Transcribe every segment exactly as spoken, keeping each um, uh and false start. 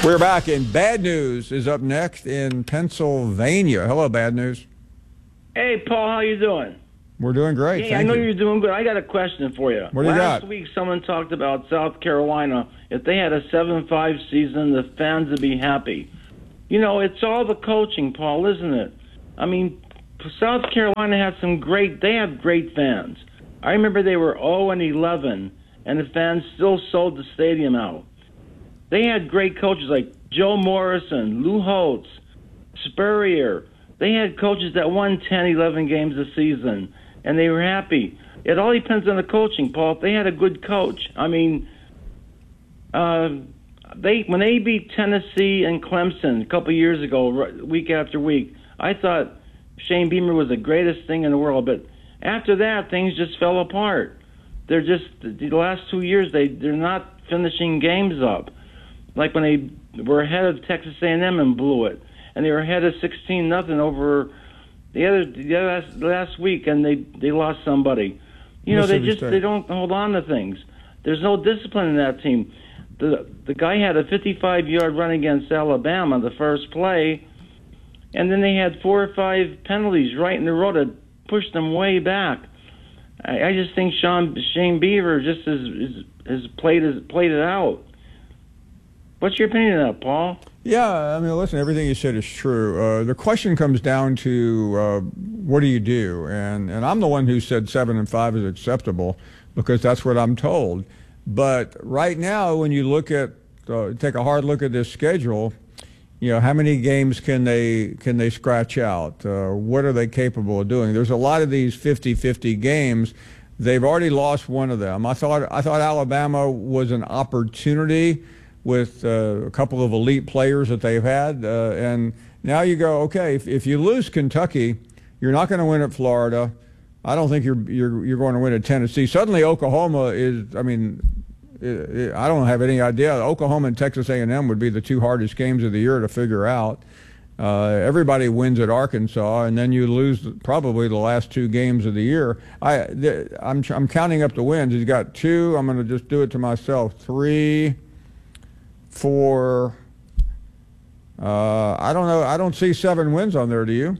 We're back, and Bad News is up next in Pennsylvania. Hello, Bad News. Hey, Paul, how you doing? We're doing great. Hey, Thank I know you. you're doing good. I got a question for you. What do you Last got? week, someone talked about South Carolina. If they had a seven five season, the fans would be happy. You know, it's all the coaching, Paul, isn't it? I mean, South Carolina had some great. They have great fans. I remember they were oh and eleven, and the fans still sold the stadium out. They had great coaches like Joe Morrison, Lou Holtz, Spurrier. They had coaches that won ten, eleven games a season, and they were happy. It all depends on the coaching, Paul. If they had a good coach, I mean, uh, they when they beat Tennessee and Clemson a couple years ago, week after week, I thought Shane Beamer was the greatest thing in the world. But after that, things just fell apart. They're just the last two years they they're not finishing games up. Like when they were ahead of Texas A and M and blew it, and they were ahead of sixteen nothing over the other the last, last week, and they, they lost somebody. You know, they just they don't hold on to things. There's no discipline in that team. The the guy had a fifty-five yard run against Alabama the first play, and then they had four or five penalties right in a row to push them way back. I, I just think Sean Shane Beaver just has has, has played has played it out. What's your opinion of that, Paul? Yeah, I mean, listen, everything you said is true. Uh, the question comes down to uh, what do you do? And and I'm the one who said seven and five is acceptable because that's what I'm told. But right now, when you look at uh, take a hard look at this schedule, you know, how many games can they can they scratch out? Uh, what are they capable of doing? There's a lot of these fifty-fifty games. They've already lost one of them. I thought I thought Alabama was an opportunity with uh, a couple of elite players that they've had. Uh, and now you go, okay, if, if you lose Kentucky, you're not going to win at Florida. I don't think you're, you're, you're going to win at Tennessee. Suddenly Oklahoma is, I mean, it, it, I don't have any idea. Oklahoma and Texas A and M would be the two hardest games of the year to figure out. Uh, everybody wins at Arkansas, and then you lose probably the last two games of the year. I, th- I'm, I'm counting up the wins. He's got two. I'm going to just do it to myself. Three, four, uh, I don't know. I don't see seven wins on there. Do you?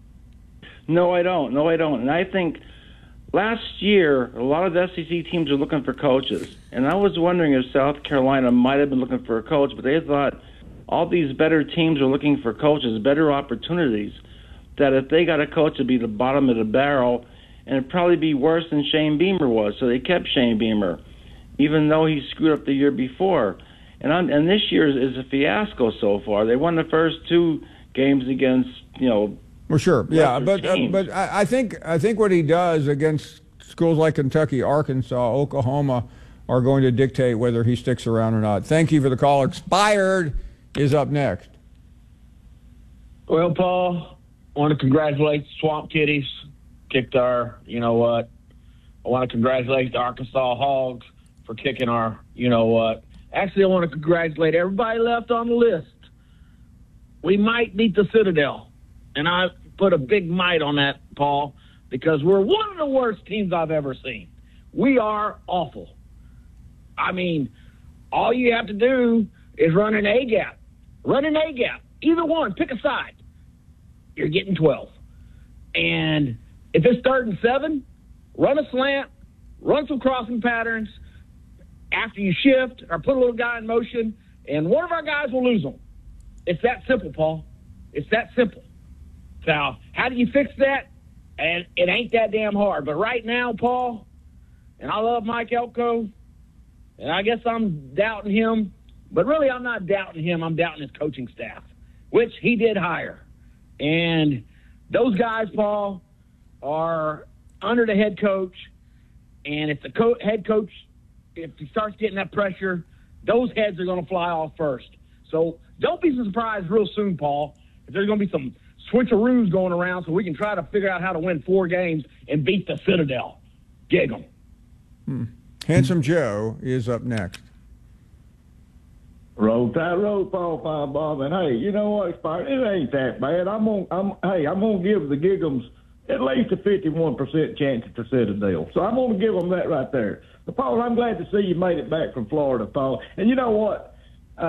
No, I don't. No, I don't. And I think last year, a lot of the S E C teams are looking for coaches. And I was wondering if South Carolina might have been looking for a coach, but they thought all these better teams are looking for coaches, better opportunities, that if they got a coach, it'd be the bottom of the barrel, and it'd probably be worse than Shane Beamer was. So they kept Shane Beamer, even though he screwed up the year before. And I'm, and this year is, is a fiasco so far. They won the first two games against, you know. Well, sure, yeah, but uh, but I, I think I think what he does against schools like Kentucky, Arkansas, Oklahoma are going to dictate whether he sticks around or not. Thank you for the call. Expired is up next. Well, Paul, I want to congratulate Swamp Kitties. Kicked our, you know what. I want to congratulate the Arkansas Hogs for kicking our, you know what. Actually, I want to congratulate everybody left on the list. We might beat the Citadel. And I put a big might on that, Paul, because we're one of the worst teams I've ever seen. We are awful. I mean, all you have to do is run an A-gap. Run an A-gap. Either one. Pick a side. You're getting twelve. And if it's third and seven, run a slant, run some crossing patterns, after you shift or put a little guy in motion, and one of our guys will lose them. It's that simple, Paul. It's that simple. So how do you fix that? And it ain't that damn hard. But right now, Paul, and I love Mike Elko, and I guess I'm doubting him, but really I'm not doubting him. I'm doubting his coaching staff, which he did hire. And those guys, Paul, are under the head coach, and if the co- head coach – if he starts getting that pressure, those heads are going to fly off first. So don't be surprised real soon, Paul, if there's going to be some switcheroos going around so we can try to figure out how to win four games and beat the Citadel. Gig 'em. Hmm. Handsome Joe is up next. Roll Tide, roll Paul, Five Bob, and hey, you know what, Expired? It ain't that bad. I'm on. I'm. Hey, I'm gonna give the Gig'ems at least a fifty-one percent chance at the Citadel. So I'm gonna give them that right there. But Paul, I'm glad to see you made it back from Florida, Paul. And you know what? Uh,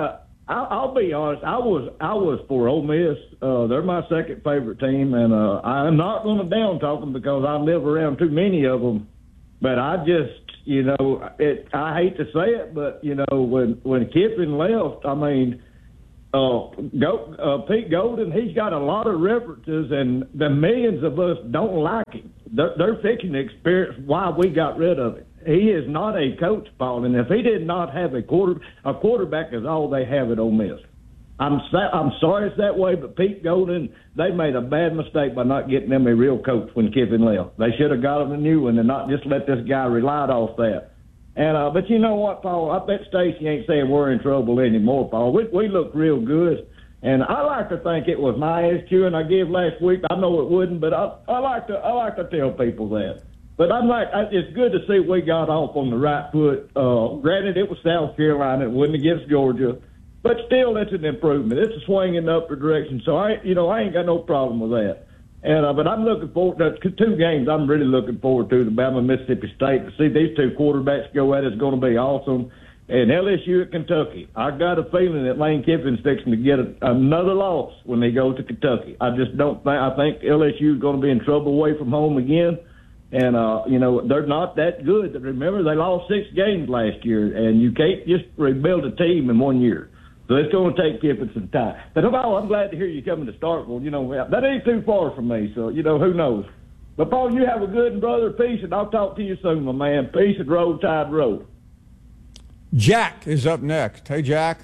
I'll, I'll be honest. I was I was for Ole Miss. Uh, they're my second favorite team, and uh, I'm not going to down talk them because I live around too many of them. But I just, you know, it. I hate to say it, but you know, when when Kiffin left, I mean, uh, Go, uh, Pete Golden, he's got a lot of references, and the millions of us don't like him. They're, they're fixing to experience why we got rid of him. He is not a coach, Paul, and if he did not have a quarter, a quarterback is all they have at Ole Miss. I'm I'm sorry it's that way, but Pete Golden, they made a bad mistake by not getting them a real coach when Kiffin left. They should have got him a new one and not just let this guy rely off that. And uh, but you know what, Paul? I bet Stacy ain't saying we're in trouble anymore, Paul. We we look real good, and I like to think it was my S Q and I gave last week. I know it wouldn't, but I I like to I like to tell people that. But I'm like, it's good to see we got off on the right foot. Uh, granted, it was South Carolina, it wasn't against Georgia, but still, it's an improvement. It's a swing in the upward direction. So I, you know, I ain't got no problem with that. And uh, but I'm looking forward to two games. I'm really looking forward to the Bama Mississippi State. To see these two quarterbacks go at it is going to be awesome. And L S U at Kentucky. I got a feeling that Lane Kiffin's fixing to get a, another loss when they go to Kentucky. I just don't think. I think L S U is going to be in trouble away from home again. And, uh, you know, they're not that good. Remember, they lost six games last year, and you can't just rebuild a team in one year. So it's going to take Kiffin some time. But, oh, I'm glad to hear you coming to Starkville. You know, that ain't too far from me, so, you know, who knows. But, Paul, you have a good one, brother. Peace, and I'll talk to you soon, my man. Peace and roll, tide roll. Jack is up next. Hey, Jack.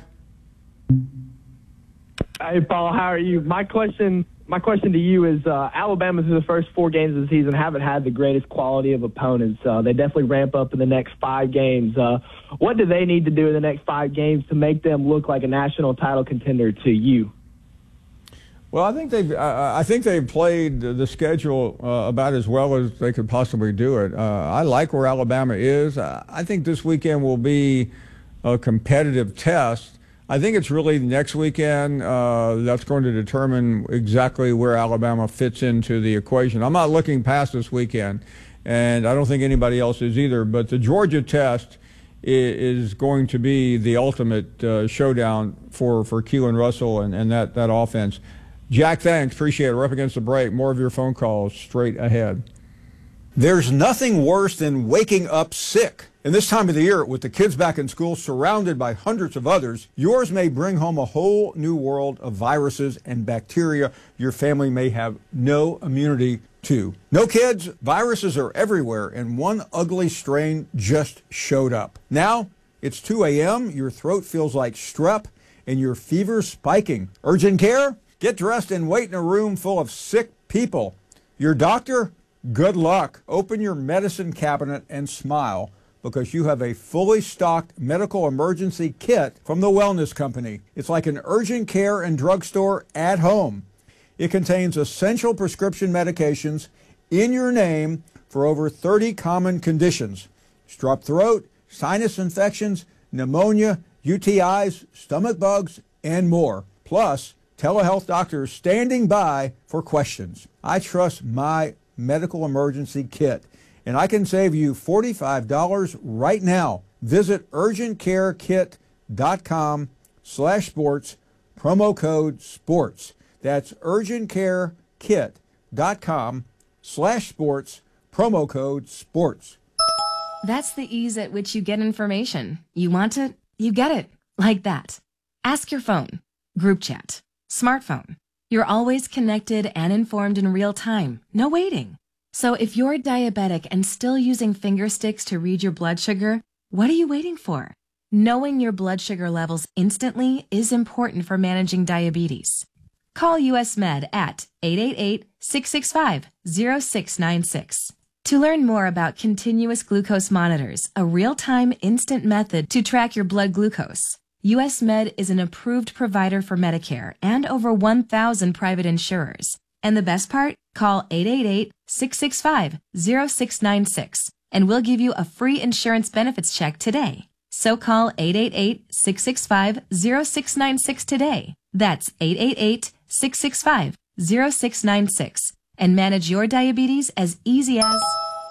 Hey, Paul, how are you? My question... My question to you is, uh, Alabama through the first four games of the season haven't had the greatest quality of opponents. Uh, they definitely ramp up in the next five games. Uh, what do they need to do in the next five games to make them look like a national title contender to you? Well, I think they've uh, I think they've played the schedule uh, about as well as they could possibly do it. Uh, I like where Alabama is. I think this weekend will be a competitive test. I think it's really next weekend uh, that's going to determine exactly where Alabama fits into the equation. I'm not looking past this weekend, and I don't think anybody else is either. But the Georgia test is going to be the ultimate uh, showdown for, for Keelan Russell and, and that, that offense. Jack, thanks. Appreciate it. We're up against the break. More of your phone calls straight ahead. There's nothing worse than waking up sick. And this time of the year, with the kids back in school, surrounded by hundreds of others, yours may bring home a whole new world of viruses and bacteria your family may have no immunity to. No, kids, viruses are everywhere, and one ugly strain just showed up. Now, it's two a.m., your throat feels like strep, and your fever's spiking. Urgent care? Get dressed and wait in a room full of sick people. Your doctor? Good luck. Open your medicine cabinet and smile, because you have a fully stocked medical emergency kit from the Wellness Company. It's like an urgent care and drugstore at home. It contains essential prescription medications in your name for over thirty common conditions: strep throat, sinus infections, pneumonia, U T Is, stomach bugs, and more. Plus, telehealth doctors standing by for questions. I trust my medical emergency kit, and I can save you forty-five dollars right now. Visit urgentcarekit.com slash sports, promo code sports. That's urgentcarekit.com slash sports, promo code sports. That's the ease at which you get information. You want it, you get it. Like that. Ask your phone. Group chat. Smartphone. You're always connected and informed in real time. No waiting. So if you're diabetic and still using finger sticks to read your blood sugar, what are you waiting for? Knowing your blood sugar levels instantly is important for managing diabetes. Call U S Med at eight eight eight, six six five, zero six nine six. To learn more about continuous glucose monitors, a real-time instant method to track your blood glucose, U S Med is an approved provider for Medicare and over one thousand private insurers. And the best part? Call eight eight eight, six six five, zero six nine six and we'll give you a free insurance benefits check today. So call eight eight eight, six six five, zero six nine six today. That's eight eight eight, six six five, zero six nine six and manage your diabetes as easy as...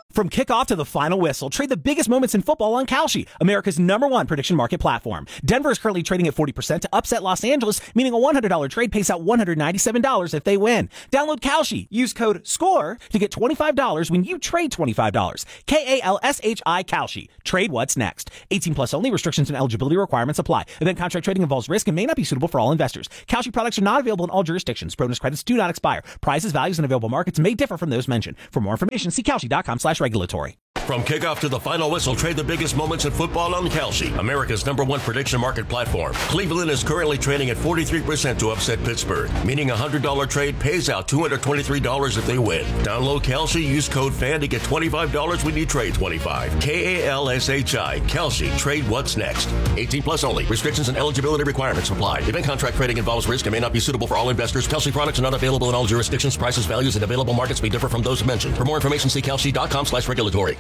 From kickoff to the final whistle, trade the biggest moments in football on Kalshi, America's number one prediction market platform. Denver is currently trading at forty percent to upset Los Angeles, meaning a one hundred dollars trade pays out one hundred ninety-seven dollars if they win. Download Kalshi. Use code SCORE to get twenty-five dollars when you trade twenty-five dollars. K A L S H I Kalshi. Trade what's next. eighteen plus only. Restrictions and eligibility requirements apply. Event contract trading involves risk and may not be suitable for all investors. Kalshi products are not available in all jurisdictions. Bonus credits do not expire. Prizes, values, and available markets may differ from those mentioned. For more information, see Kalshi.com slash regulatory. From kickoff to the final whistle, trade the biggest moments in football on Kalshi, America's number one prediction market platform. Cleveland is currently trading at forty-three percent to upset Pittsburgh, meaning a one hundred dollars trade pays out two hundred twenty-three dollars if they win. Download Kalshi, use code FAN to get twenty-five dollars when you trade twenty-five dollars. K A L S H I, Kalshi. Trade what's next. eighteen plus only. Restrictions and eligibility requirements apply. Event contract trading involves risk and may not be suitable for all investors. Kalshi products are not available in all jurisdictions. Prices, values, and available markets may differ from those mentioned. For more information, see Kalshi.com slash regulatory.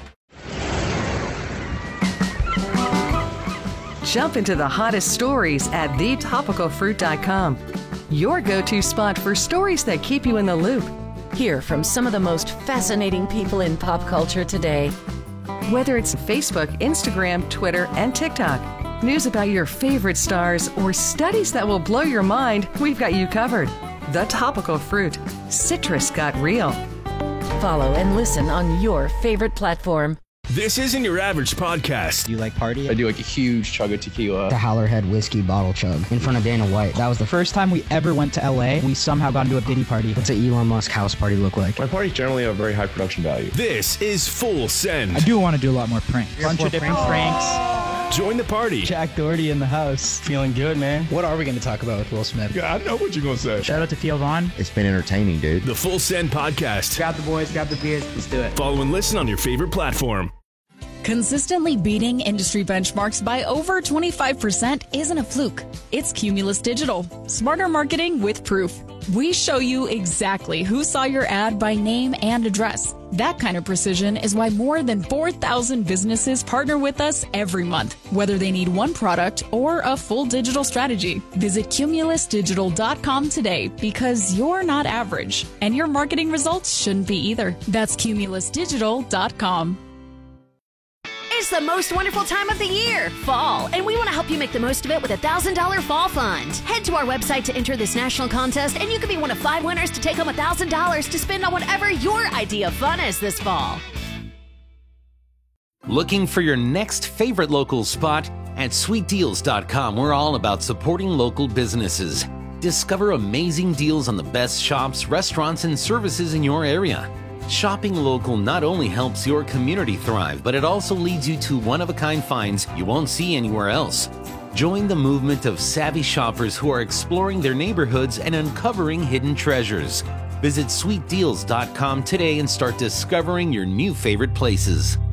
Jump into the hottest stories at the topical fruit dot com. Your go-to spot for stories that keep you in the loop. Hear from some of the most fascinating people in pop culture today. Whether it's Facebook, Instagram, Twitter, and TikTok, news about your favorite stars, or studies that will blow your mind, we've got you covered. The Topical Fruit. Citrus got real. Follow and listen on your favorite platform. This isn't your average podcast. Do you like party? I do like a huge chug of tequila. The Howlerhead whiskey bottle chug in front of Dana White. That was the first time we ever went to L A. We somehow got into a Diddy party. What's an Elon Musk house party look like? My parties generally have very high production value. This is Full Send. I do want to do a lot more pranks. A bunch of different pranks. Join the party. Jack Doherty in the house. Feeling good, man. What are we going to talk about with Will Smith? Yeah, I know what you're going to say. Shout out to Theo Vaughn. It's been entertaining, dude. The Full Send podcast. Grab the boys, grab the beers. Let's do it. Follow and listen on your favorite platform. Consistently beating industry benchmarks by over twenty-five percent isn't a fluke. It's Cumulus Digital. Smarter marketing with proof. We show you exactly who saw your ad by name and address. That kind of precision is why more than four thousand businesses partner with us every month, whether they need one product or a full digital strategy. Visit cumulus digital dot com today because you're not average, and your marketing results shouldn't be either. That's cumulus digital dot com. It's the most wonderful time of the year, fall, and we want to help you make the most of it with a one thousand dollars Fall Fund. Head to our website to enter this national contest, and you could be one of five winners to take home one thousand dollars to spend on whatever your idea of fun is this fall. Looking for your next favorite local spot? At sweet deals dot com, we're all about supporting local businesses. Discover amazing deals on the best shops, restaurants, and services in your area. Shopping local not only helps your community thrive, but it also leads you to one-of-a-kind finds you won't see anywhere else. Join the movement of savvy shoppers who are exploring their neighborhoods and uncovering hidden treasures. Visit sweet deals dot com today and start discovering your new favorite places.